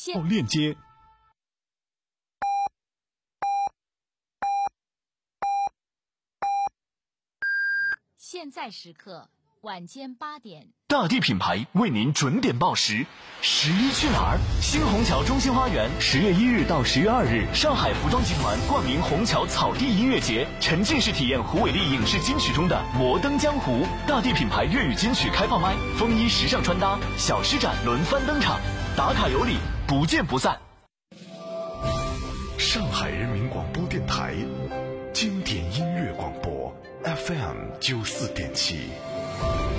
链接。 现在时刻晚间8点， 大地品牌为您准点报时。11去哪儿？新虹桥中心花园10月1日到10月2日，上海服装集团冠名虹桥草地音乐节，沉浸式体验胡伟立影视金曲中的摩登江湖。大地品牌粤语金曲开放麦，风衣时尚穿搭，小施展轮番登场，打卡有礼，不见不散。 上海人民广播电台经典音乐广播 FM 94.7。